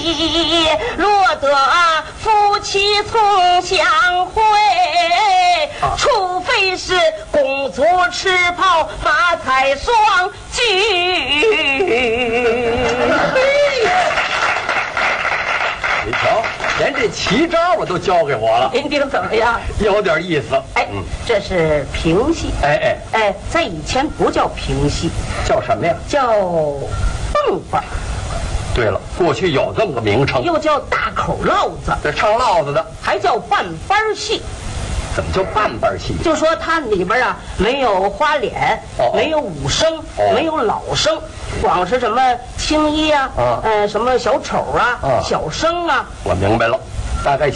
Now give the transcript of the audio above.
戏，落得夫妻从相会，除非是公主吃泡马彩双举。 你瞧，连这奇招我都教给我了。 您听怎么样？ 有点意思。 哎，这是评戏。哎，在以前不叫评戏， 叫什么呀？ 叫蹦吧。 对了，过去有这么个名称， 又叫大口烙子， 这唱烙子的， 还叫半班戏。 怎么叫半班戏？ 就说它里边没有花脸，没有武生，没有老生，光是什么青衣啊，什么小丑啊，小生啊。 我明白了，大概